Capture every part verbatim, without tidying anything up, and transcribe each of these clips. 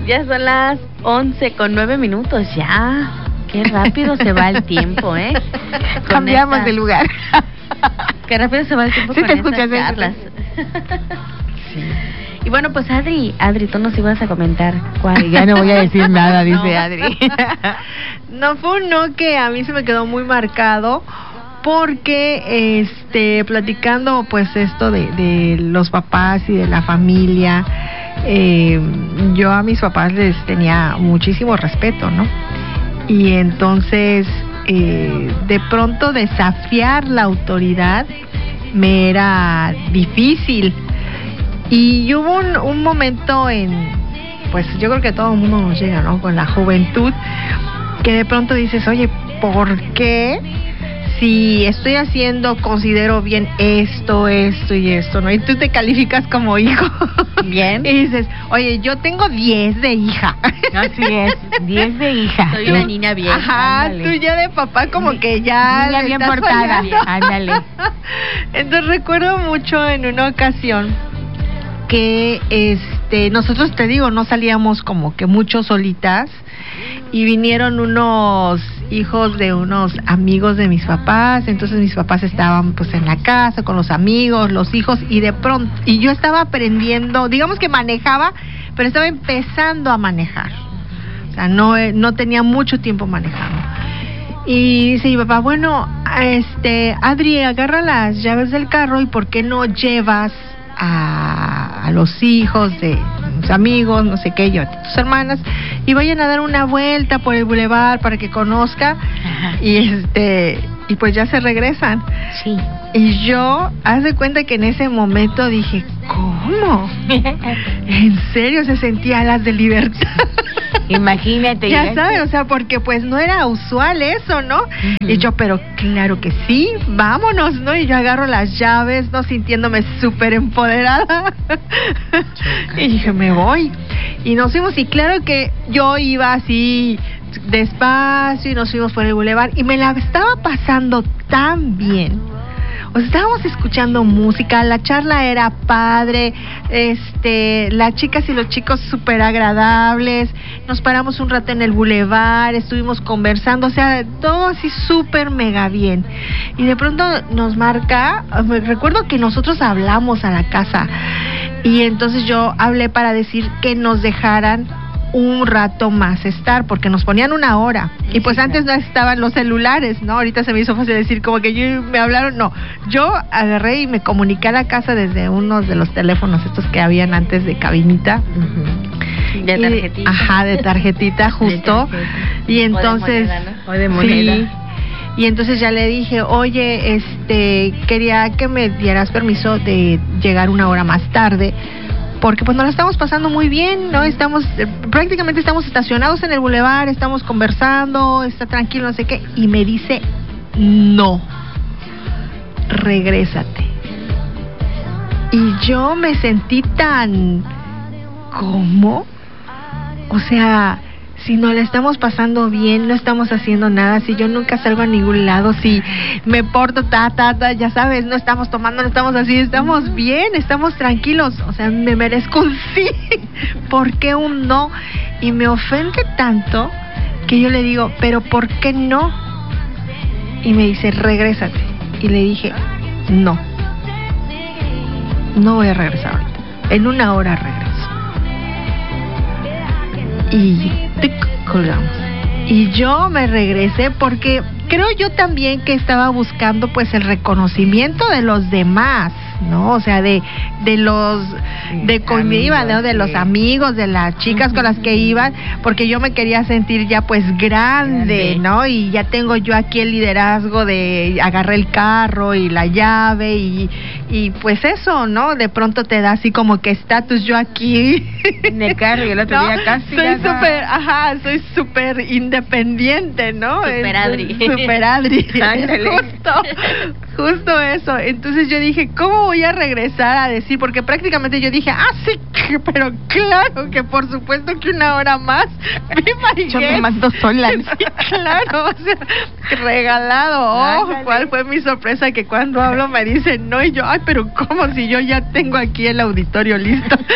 Ya son las once con nueve minutos, ya. Qué rápido se va el tiempo, ¿eh? Con Cambiamos esta... de lugar. Qué rápido se va el tiempo sí con te estas escuchas, charlas. Sí. Y bueno, pues Adri, Adri, tú nos ibas a comentar cuál. Ya no voy a decir nada, dice No. Adri. No, fue un no que a mí se me quedó muy marcado porque este platicando pues esto de, de los papás y de la familia, eh, yo a mis papás les tenía muchísimo respeto, ¿no? Y entonces eh, de pronto desafiar la autoridad me era difícil. Y hubo un, un momento en, pues yo creo que a todo el mundo nos llega, ¿no? Con la juventud, que de pronto dices, oye, ¿por qué? Si estoy haciendo, considero bien esto, esto y esto, ¿no? Y tú te calificas como hijo. Bien. Y dices, oye, yo tengo diez de hija. Así es, diez de hija. Soy una niña bien. Ajá, ándale. tú ya de papá como que ya Niña le bien estás portada, fallando. ándale. Entonces recuerdo mucho en una ocasión que este nosotros, te digo, no salíamos como que mucho solitas y vinieron unos hijos de unos amigos de mis papás. Entonces mis papás estaban pues en la casa con los amigos, los hijos, y de pronto, y yo estaba aprendiendo, digamos que manejaba, pero estaba empezando a manejar, o sea, no, no tenía mucho tiempo manejando. Y dice mi papá, bueno, este Adri, agarra las llaves del carro y ¿por qué no llevas a, a los hijos de tus amigos, no sé qué, yo, tus hermanas, y vayan a dar una vuelta por el bulevar para que conozca? Ajá. Y este y pues ya se regresan. Sí. Y yo, haz de cuenta que en ese momento dije, ¿cómo? ¿En serio? Se sentía alas de libertad. Imagínate. Ya sabes, o sea, porque pues no era usual eso, ¿no? Uh-huh. Y yo, pero claro que sí, vámonos, ¿no? Y yo agarro las llaves, ¿no? Sintiéndome súper empoderada. Y dije, me voy. Y nos fuimos, y claro que yo iba así despacio y nos fuimos por el bulevar y me la estaba pasando tan bien. O sea, estábamos escuchando música, la charla era padre, este, las chicas y los chicos súper agradables, nos paramos un rato en el bulevar, estuvimos conversando, o sea, todo así súper mega bien. Y de pronto nos marca, me recuerdo que nosotros hablamos a la casa, y entonces yo hablé para decir que nos dejaran un rato más estar, porque nos ponían una hora, y pues antes no estaban los celulares, ¿no? Ahorita se me hizo fácil decir como que yo, me hablaron, no, yo agarré y me comuniqué a la casa desde uno de los teléfonos estos que habían antes de cabinita. Uh-huh. De tarjetita. Y, ajá, de tarjetita, justo. De tarjeta. Y entonces, o de moneda, ¿no? O de moneda. Sí, y entonces ya le dije, oye, este, quería que me dieras permiso de llegar una hora más tarde, porque pues nos la estamos pasando muy bien, ¿no? Estamos, eh, prácticamente estamos estacionados en el bulevar, estamos conversando, está tranquilo, no sé qué, y me dice, no, regrésate. Y yo me sentí tan, ¿cómo? O sea, si no la estamos pasando bien, no estamos haciendo nada, si yo nunca salgo a ningún lado, si me porto ta, ta, ta, ya sabes, no estamos tomando, no estamos así, estamos bien, estamos tranquilos, o sea, me merezco un sí, ¿por qué un no? Y me ofende tanto que yo le digo, ¿pero por qué no? Y me dice, regrésate. Y le dije, no, no voy a regresar ahorita, en una hora regreso. Y colgamos. Y yo me regresé porque creo yo también que estaba buscando pues el reconocimiento de los demás, ¿no? O sea, de de los de conmigo, ¿no? De los amigos, de las chicas uh-huh. con las que iban, porque yo me quería sentir ya pues grande, ¿no? Y ya tengo yo aquí el liderazgo de agarré el carro y la llave y y pues eso, ¿no? De pronto te da así como que estatus yo aquí en el carro y el otro ¿no? día casi soy súper, ajá, soy súper independiente, ¿no? Super Adri. Super Adri. Justo, justo eso. Entonces yo dije, ¿cómo voy a regresar a decir? Porque prácticamente yo dije, ah, sí, pero claro que por supuesto que una hora más. Yo me mando sola. Sí, claro, o sea, regalado. Oh, ¿cuál fue mi sorpresa? Que cuando hablo me dicen no, y yo, ay, pero ¿cómo si yo ya tengo aquí el auditorio listo?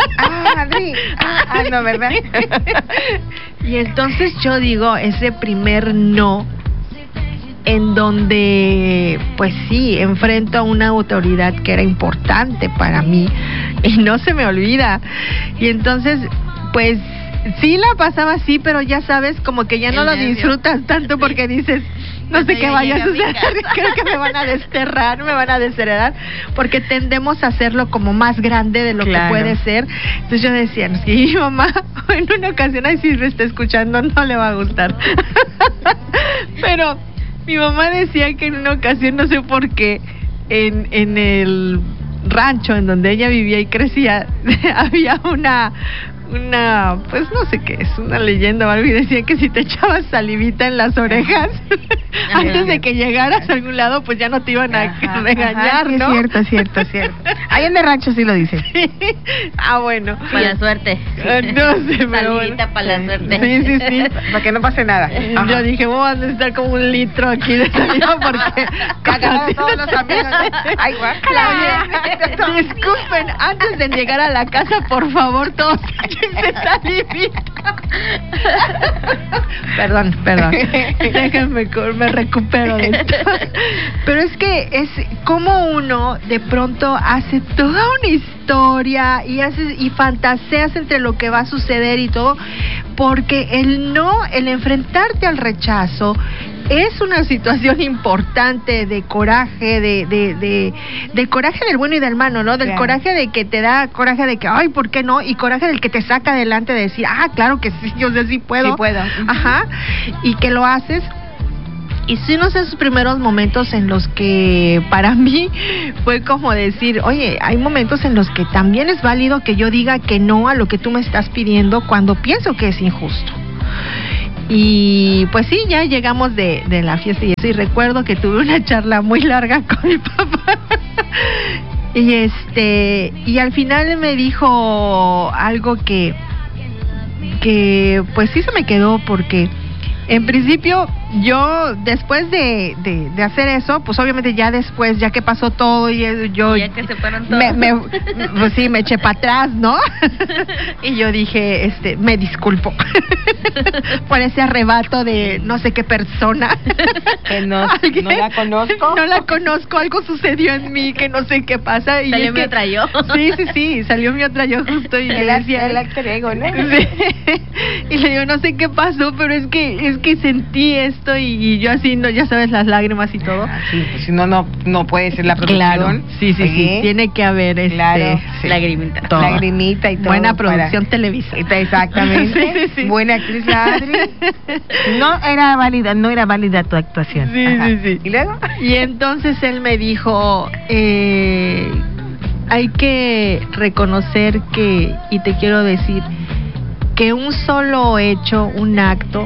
Ah, Adri. Ah, ah, no, ¿verdad? Y entonces yo digo, ese primer no, en donde, pues sí, enfrento a una autoridad que era importante para mí y no se me olvida. Y entonces, pues sí la pasaba así, pero ya sabes, como que ya no lo disfrutas tanto porque dices, no sé qué vaya a suceder, creo que me van a desterrar, me van a desheredar, porque tendemos a hacerlo como más grande de lo claro. que puede ser. Entonces yo decía, no, si mi mamá en una ocasión, ay, si me está escuchando, no le va a gustar. Pero mi mamá decía que en una ocasión, no sé por qué, en, en el rancho en donde ella vivía y crecía, había una... una, pues no sé qué es, una leyenda o algo, y decía que si te echabas salivita en las orejas antes de que llegaras a algún lado, pues ya no te iban a ajá, regañar, ajá, ¿no? Es cierto, es cierto, es cierto. Ahí en el rancho sí lo dice. Sí. Ah, bueno. Para la suerte. Uh, no sé, pero salivita bueno. para la suerte. Sí, sí, sí. Para que no pase nada. Ajá. Yo dije, vamos a necesitar como un litro aquí de saliva porque... Cagaron todos los amigos. Ay, guácala. Disculpen, antes de llegar a la casa, por favor, todos échense salivita. Perdón, perdón. Déjenme, me recupero de esto. Pero es que es como uno de pronto hace toda una historia y haces y fantaseas entre lo que va a suceder y todo, porque el no, el enfrentarte al rechazo es una situación importante de coraje, de, de, de, del coraje del bueno y del malo, ¿no? Del claro. coraje de que te da coraje de que, ay, ¿por qué no? Y coraje del que te saca adelante de decir, ah, claro que sí, yo sé, sí puedo. Sí puedo. Ajá. Y que lo haces. Y sí, no sé, esos primeros momentos en los que para mí fue como decir, oye, hay momentos en los que también es válido que yo diga que no a lo que tú me estás pidiendo cuando pienso que es injusto. Y pues sí, ya llegamos de, de la fiesta y eso, y recuerdo que tuve una charla muy larga con mi papá. Y este, y al final me dijo algo que, que pues sí se me quedó, porque en principio yo después de, de, de hacer eso, pues obviamente ya después, ya que pasó todo y yo... Ya que se fueron todos. Me, me, pues sí, me eché para atrás, ¿no? Y yo dije, este, me disculpo por ese arrebato de no sé qué persona. Que no, no la conozco. No la conozco, algo sucedió en mí que no sé qué pasa. Y salió es mi que, otra yo. Sí, sí, sí, salió mi otra yo justo. Y el, le decía, el alter ego, ¿no? Sí. Y le digo, no sé qué pasó, pero es que, es que sentí esto. Y, y yo así, no, ya sabes, las lágrimas y todo. Ah, sí, pues si no, no, no puede ser la producción. Claro, sí, sí, sí, tiene que haber este, claro, sí. lagrimita. Todo. Lagrimita y todo. Buena producción para... Televisa. Exactamente. Sí, sí, sí. Buena actriz la Adri. No era válida, no era válida tu actuación. Sí, ajá. sí, sí. ¿Y luego? Y entonces él me dijo, eh, hay que reconocer que, y te quiero decir, que un solo hecho, un acto,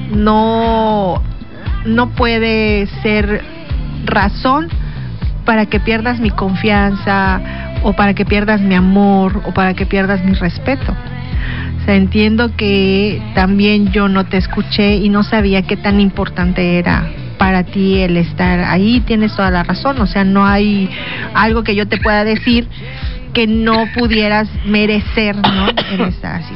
no no puede ser razón para que pierdas mi confianza o para que pierdas mi amor o para que pierdas mi respeto. O sea, entiendo que también yo no te escuché y no sabía qué tan importante era para ti el estar ahí. Tienes toda la razón, o sea, no hay algo que yo te pueda decir que no pudieras merecer, ¿no? En estar así.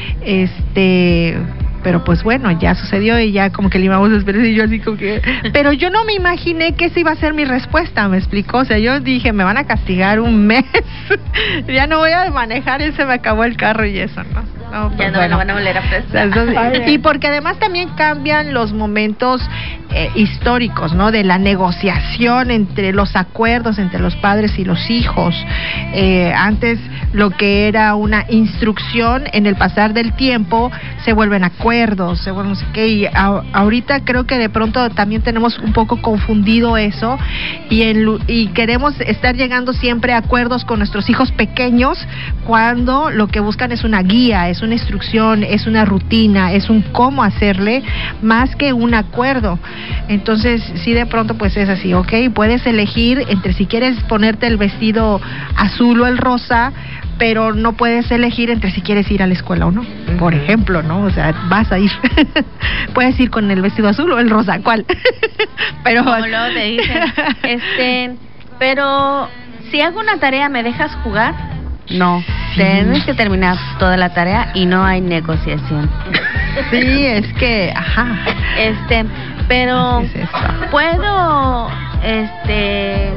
Este... Pero pues bueno, ya sucedió y ya como que le íbamos a esperar y yo así como que... Pero yo no me imaginé que esa iba a ser mi respuesta, ¿me explicó? O sea, yo dije, me van a castigar un mes, ya no voy a manejar y se me acabó el carro y eso, ¿no? No, pues ya no bueno. me van a volver a prestar. Y porque además también cambian los momentos eh, históricos, ¿no? De la negociación entre los acuerdos entre los padres y los hijos. Eh, antes lo que era una instrucción, en el pasar del tiempo se vuelven acuerdos, se vuelven no sé qué. Y a, ahorita creo que de pronto también tenemos un poco confundido eso y, en, y queremos estar llegando siempre a acuerdos con nuestros hijos pequeños cuando lo que buscan es una guía, es una instrucción, es una rutina, es un cómo hacerle más que un acuerdo. Entonces, sí, de pronto pues es así, ok, puedes elegir entre si quieres ponerte el vestido azul o el rosa, pero no puedes elegir entre si quieres ir a la escuela o no, por ejemplo, ¿no? O sea, vas a ir. Puedes ir con el vestido azul o el rosa, ¿cuál? Pero como luego te dicen, este, pero si hago una tarea, ¿me dejas jugar? No, Sí. tienes que terminar toda la tarea y no hay negociación. Sí, es que, ajá. Este, pero Así es esto. puedo, este,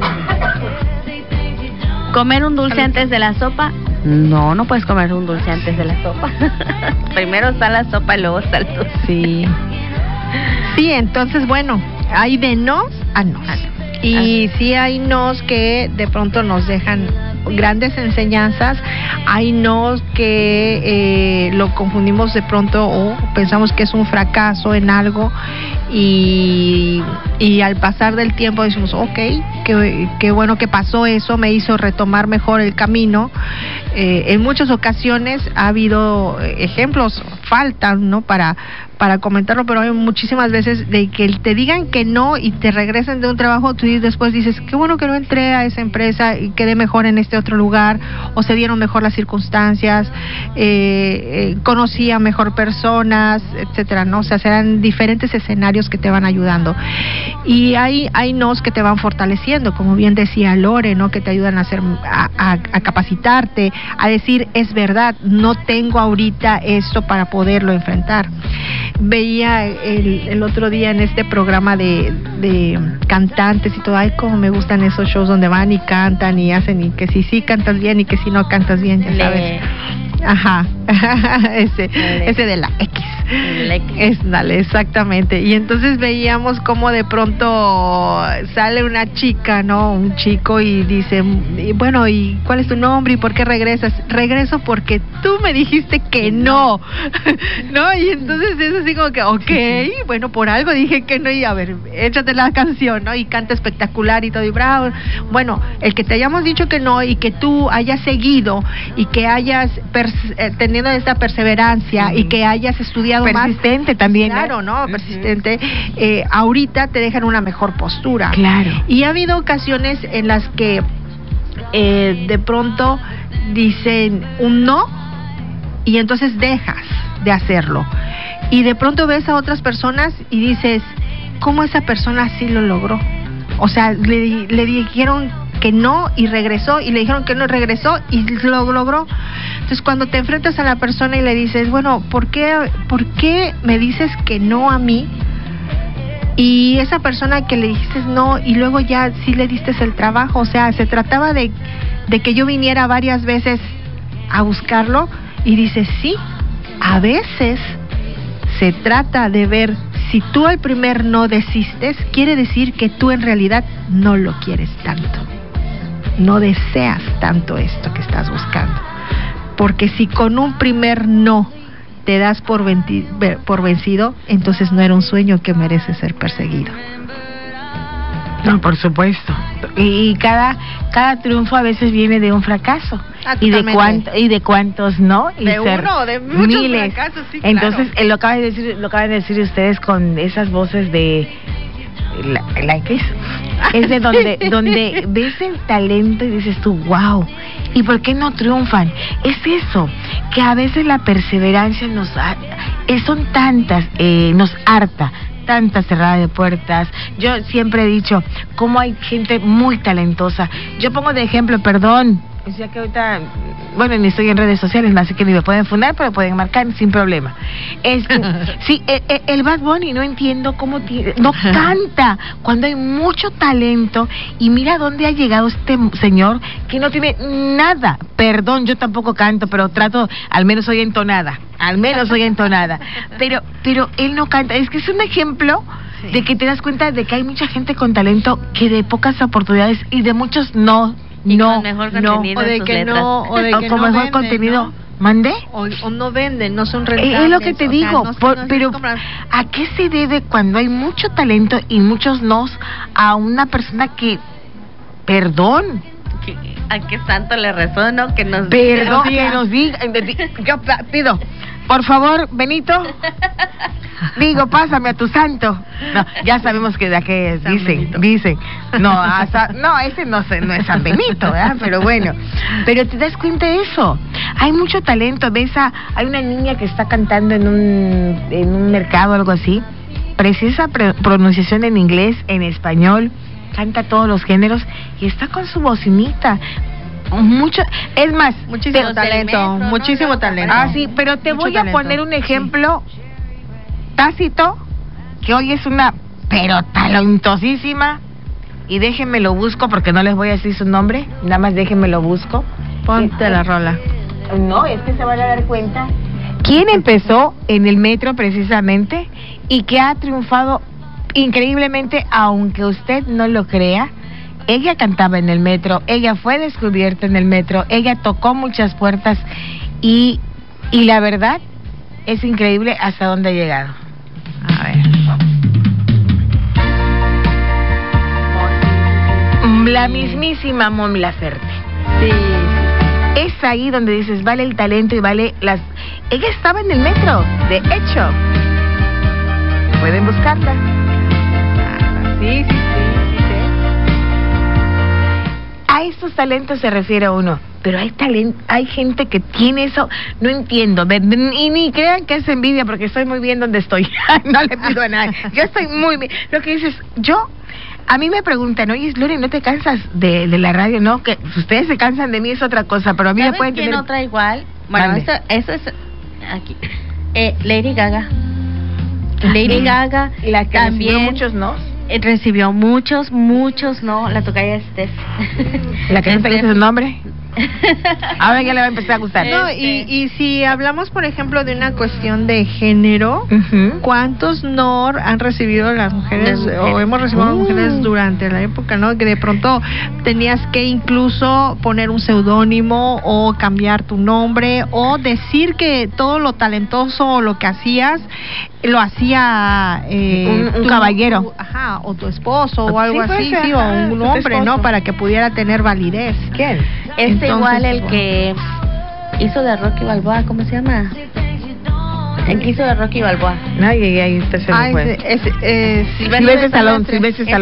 comer un dulce antes de la sopa. No, no puedes comer un dulce antes de la sopa. Primero está la sopa y luego está el dulce. Sí. Sí, entonces, bueno, hay de nos a nos. Y sí hay nos que de pronto nos dejan grandes enseñanzas, hay nos que eh, lo confundimos de pronto o pensamos que es un fracaso en algo y, y al pasar del tiempo decimos, ok, qué, qué bueno que pasó eso, me hizo retomar mejor el camino. Eh, en muchas ocasiones ha habido ejemplos, faltan, ¿no? Para para comentarlo, pero hay muchísimas veces de que te digan que no y te regresen de un trabajo, tú después dices, qué bueno que no entré a esa empresa y quedé mejor en este otro lugar, o se dieron mejor las circunstancias, eh, eh, conocí a mejor personas, etcétera, ¿no? O sea, serán diferentes escenarios que te van ayudando. Y hay, hay nos que te van fortaleciendo, como bien decía Lore, ¿no? Que te ayudan a hacer, a, a, a capacitarte, a decir, es verdad, no tengo ahorita esto para poderlo enfrentar. Veía el, el otro día en este programa de, de cantantes y todo, ay, como me gustan esos shows donde van y cantan y hacen y que si sí cantas bien y que si no cantas bien, ya sabes. Le... Ajá, ese, Le... ese de la X. Le... Es, dale, exactamente. Y entonces veíamos cómo de pronto sale una chica, ¿no? Un chico y dice, y bueno, ¿y cuál es tu nombre y por qué regresas? Regreso porque tú me dijiste que no, ¿no? Y entonces es así como que, ok, bueno, por algo dije que no y a ver, échate la canción, ¿no? Y canta espectacular y todo y bravo. Bueno, el que te hayamos dicho que no y que tú hayas seguido y que hayas pers- eh, teniendo esta perseverancia uh-huh. y que hayas estudiado persistente más, también, claro, ¿no? Uh-huh. Persistente, eh, ahorita te dejan una mejor postura. Claro. Y ha habido ocasiones en las que eh, de pronto dicen un no y entonces dejas de hacerlo. Y de pronto ves a otras personas y dices, ¿cómo esa persona sí lo logró? O sea, le, le dijeron que no y regresó y le dijeron que no y regresó y lo logró. Entonces cuando te enfrentas a la persona y le dices, bueno, ¿por qué, ¿por qué me dices que no a mí? Y esa persona que le dijiste no y luego ya sí le diste el trabajo, o sea, se trataba de, de que yo viniera varias veces a buscarlo y dices, sí, a veces se trata de ver si tú al primer no desistes, quiere decir que tú en realidad no lo quieres tanto. No deseas tanto esto que estás buscando. Porque si con un primer no te das por, venti- por vencido, entonces no era un sueño que merece ser perseguido. No, por supuesto. Y, y cada cada triunfo a veces viene de un fracaso. Ah, y de cuánto, y de cuántos no, y de ser uno, de muchos miles. fracasos, sí, Entonces, claro. eh, lo acaban de decir, lo acaban de decir ustedes con esas voces de la, la X. Es de donde donde ves el talento y dices tú, wow. ¿Y por qué no triunfan? Es eso, que a veces la perseverancia nos ha, eh, son tantas, eh, nos harta. Tanta cerrada de puertas. Yo siempre he dicho, cómo hay gente muy talentosa. Yo pongo de ejemplo, perdón, ya que ahorita, bueno, ni estoy en redes sociales, así que ni me pueden fundar, pero pueden marcar sin problema. Este, sí, el, el Bad Bunny, no entiendo cómo tiene, no canta cuando hay mucho talento y mira dónde ha llegado este señor que no tiene nada. Perdón, yo tampoco canto, pero trato, al menos soy entonada. Al menos soy entonada, pero pero él no canta. Es que es un ejemplo sí. de que te das cuenta de que hay mucha gente con talento que de pocas oportunidades y de muchos no, y no, con mejor no, contenido o de en sus que letras. no, o de o que con no mejor venden, contenido. ¿no? ¿Mandé? O, o no venden, no son rentables. Es lo que te digo, sea, no, por, no, pero no ¿a qué se debe cuando hay mucho talento y muchos nos a una persona que, perdón, ¿a qué santo le rezó, no? Que nos Perdón, que nos diga. Yo pido, por favor, Benito, digo, pásame a tu santo. No, ya sabemos que de aquí es, San dicen, Benito. dicen. No, hasta, no, ese no, no es San Benito, ¿verdad? Pero bueno, pero te das cuenta de eso. Hay mucho talento. Ves a, hay una niña que está cantando en un, en un mercado o algo así. Precisa pre- pronunciación en inglés, en español. Canta todos los géneros y está con su bocinita. mucho, es más, Muchísimo Los talento, del metro, muchísimo no, no, talento. ah, sí, pero te Mucho voy a talento. poner un ejemplo tácito, que hoy es una, pero talentosísima, y déjenme lo busco, porque no les voy a decir su nombre, nada más déjenme lo busco. Ponte la rola. No, es que se van a dar cuenta. ¿Quién empezó en el metro precisamente y que ha triunfado increíblemente, aunque usted no lo crea? Ella cantaba en el metro, ella fue descubierta en el metro, ella tocó muchas puertas y, y la verdad es increíble hasta dónde ha llegado. A ver. La mismísima Mon Laferte. Sí. Es ahí donde dices, vale el talento y vale las... Ella estaba en el metro, de hecho. Pueden buscarla. Sí, sí, sí, sí, sí. A estos talentos se refiere uno, pero hay talento, hay gente que tiene eso, no entiendo, de- de- y ni crean que es envidia porque estoy muy bien donde estoy, no le pido a nadie, yo estoy muy bien, lo que dices, yo, a mí me preguntan, oye, Lore, ¿no te cansas de, de la radio? No, que ustedes se cansan de mí es otra cosa, pero a mí me ¿Sabes pueden quién tener... otra igual? Bueno, Mande. eso, eso es aquí. Eh, Lady Gaga. Lady Gaga La que también recibió muchos no, eh, recibió muchos, muchos no. La tocaya es Steph. la que no te Steph. gusta su nombre, ahora ya le va a empezar a gustar. No, y, y si hablamos, por ejemplo, de una cuestión de género, Ujú. ¿cuántos no han recibido las mujeres, Las mujeres. o hemos recibido las Uh. mujeres durante la época, ¿no? Que de pronto tenías que incluso poner un seudónimo o cambiar tu nombre o decir que todo lo talentoso o lo que hacías lo hacía eh, Un- un tu- caballero. tu- ajá, o tu esposo Sí, o algo puede así, ser, sí, o ajá, un tu hombre, ¿no? esposo. Para que pudiera tener validez. ¿Quién? Este Entonces, igual el bueno. que hizo de Rocky Balboa, ¿cómo se llama? El que hizo de Rocky Balboa. Ay, ay, ay, este se me Ah, fue. ese- ese- eh, Silvestre Stallone, Silvestre Stallone.